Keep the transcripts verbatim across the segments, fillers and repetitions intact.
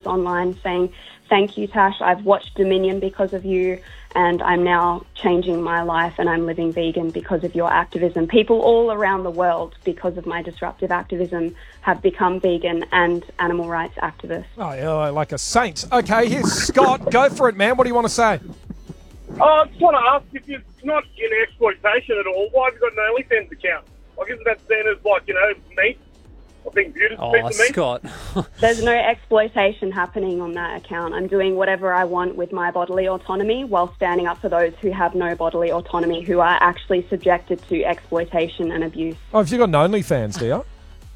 online saying, thank you, Tash, I've watched Dominion because of you, and I'm now changing my life and I'm living vegan because of your activism. People all around the world, because of my disruptive activism, have become vegan and animal rights activists. Oh, yeah, like a saint. Okay, here's Scott. Go for it, man. What do you want to say? Oh, I just want to ask, if you're not in exploitation at all, why have you got an OnlyFans account? Like, isn't that seen as, like, you know, meat? I think beautiful piece Oh, of meat. Scott. There's no exploitation happening on that account. I'm doing whatever I want with my bodily autonomy while standing up for those who have no bodily autonomy, who are actually subjected to exploitation and abuse. Oh, have you got an OnlyFans, do you?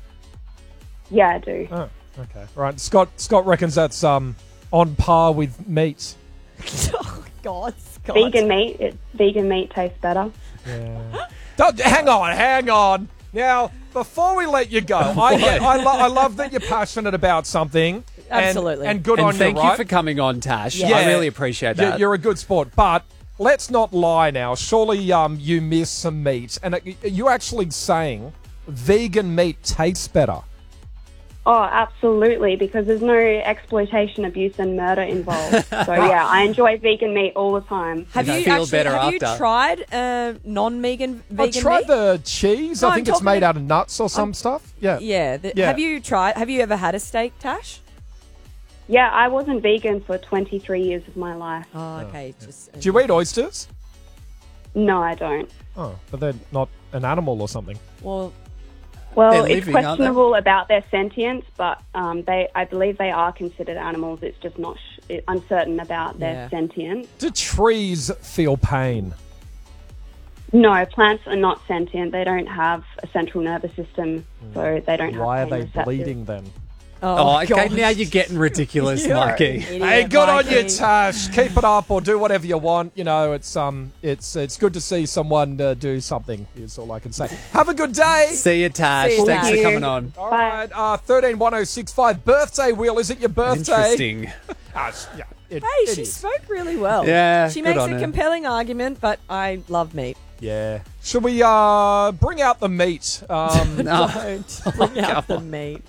Yeah, I do. Oh, okay. Right. Scott Scott reckons that's um on par with meat. Oh, God, Scott. Vegan meat, it, vegan meat tastes better. Yeah. Don't, hang on, hang on. Now, before we let you go, I get, I, lo- I love that you're passionate about something. And, Absolutely. And good and on thank you, right? you for coming on, Tash. Yeah. I really appreciate You- that. You're a good sport, but let's not lie now. Surely um, you miss some meat. And it, you're actually saying vegan meat tastes better. Oh, absolutely, because there's no exploitation, abuse, and murder involved. So, yeah, I enjoy vegan meat all the time. Have You you feel actually better have you after. tried uh, non-vegan vegan I tried meat? the cheese. No, I I'm think it's talking made about- out of nuts or some stuff. Yeah. Yeah, the, Yeah. Have you tried? Have you ever had a steak, Tash? Yeah, I wasn't vegan for twenty-three years of my life. Oh, okay. Just Do you eat oysters? No, I don't. Oh, but they're not an animal or something. well, Well, They're it's living, aren't they? questionable about their sentience, but um, they, I believe they are considered animals. It's just not sh- it, uncertain about their Yeah. sentience. Do trees feel pain? No, plants are not sentient. They don't have a central nervous system, so they don't have Why are pain they receptors. bleeding then? Oh, okay. God. Now you're getting ridiculous, You're an Mikey. idiot, Hey, good on you, Mikey. Tash. Keep it up or do whatever you want. You know, it's um, it's it's good to see someone uh, do something. Is all I can say. Have a good day. See you, Tash. See you, Thanks Tash. for coming on. All right, uh, thirteen one oh six five birthday wheel. Is it your birthday? Interesting. Ah, s- yeah, it, Hey, it she is. spoke really well. Yeah, she good makes on a her. compelling argument, but I love meat. Yeah. Should we uh bring out the meat? Um, No. Don't bring out the meat.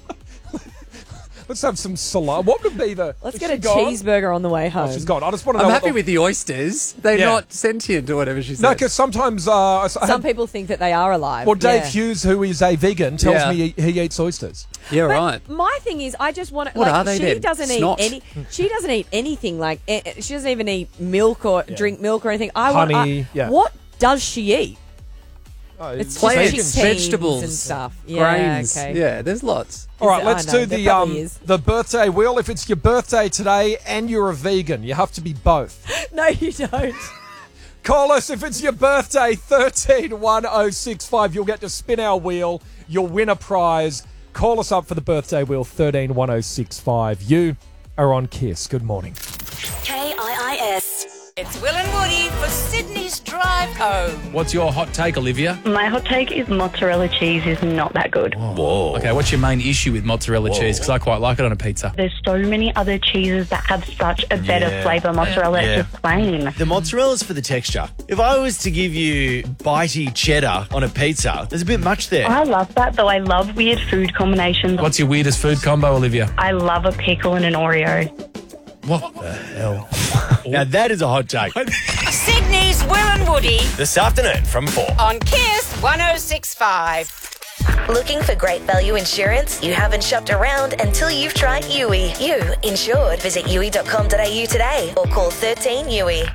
let's have some salad. What would be the? Let's is get she a gone? cheeseburger on the way home. Oh, she's gone. I just want to know. I'm what happy the- with the oysters. They're Yeah. not sentient or whatever she said. No, because sometimes uh, I Some had- people think that they are alive. well, Dave yeah. Hughes, who is a vegan, tells Yeah. me he, he eats oysters. yeah, But right. my thing is, I just want to. What like, are they she then? doesn't Snot? eat any. She doesn't eat anything. Like eh, eh, she doesn't even eat milk or drink milk or anything. I want. Honey, I- yeah. What does she eat? Oh, It's Plants, just vegan. chickpeas vegetables, and stuff. Yeah, grains. okay. Yeah, there's lots. All right, Is it- let's I know, do there the probably um is. the birthday wheel. If it's your birthday today and you're a vegan, you have to be both. No, you don't. Call us if it's your birthday, thirteen one oh six five. You'll get to spin our wheel. You'll win a prize. Call us up for the birthday wheel, thirteen one oh six five. You are on Kiss. Good morning. K I I S. It's Will and Woody for Sydney's Drive Home. What's your hot take, Olivia? My hot take is mozzarella cheese is not that good. Whoa. Okay, what's your main issue with mozzarella cheese? Because I quite like it on a pizza. There's so many other cheeses that have such a better Yeah. flavour. Mozzarella Yeah. is just plain. The mozzarella's for the texture. If I was to give you bitey cheddar on a pizza, there's a bit much there. I love that, though. I love weird food combinations. What's your weirdest food combo, Olivia? I love a pickle and an Oreo. What the hell? Now that is a hot take. Sydney's Will and Woody This afternoon from four. on Kiss one oh six point five. Looking for great value insurance? You haven't shopped around until you've tried U I. You insured. Visit U I dot com dot A U today or call thirteen U I.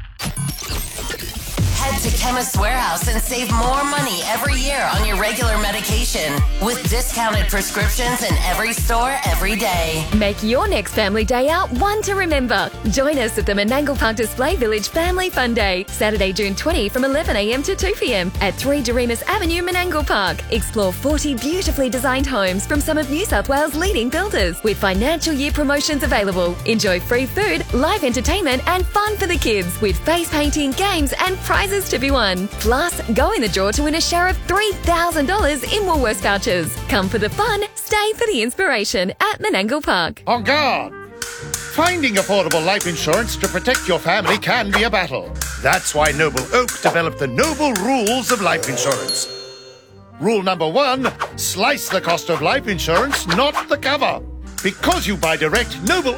Head to Chemist Warehouse and save more money every year on your regular medication with discounted prescriptions in every store every day. Make your next family day out one to remember. Join us at the Menangle Park Display Village Family Fun Day, Saturday, June twentieth from eleven a m to two p m at three Doremus Avenue, Menangle Park. Explore forty beautifully designed homes from some of New South Wales' leading builders with financial year promotions available. Enjoy free food, live entertainment and fun for the kids with face painting, games and prizes to be won. Plus, go in the draw to win a share of three thousand dollars in Woolworths vouchers. Come for the fun, stay for the inspiration at Menangle Park. On guard! Finding affordable life insurance to protect your family can be a battle. That's why Noble Oak developed the Noble Rules of Life Insurance. Rule number one, slice the cost of life insurance, not the cover. Because you buy direct, Noble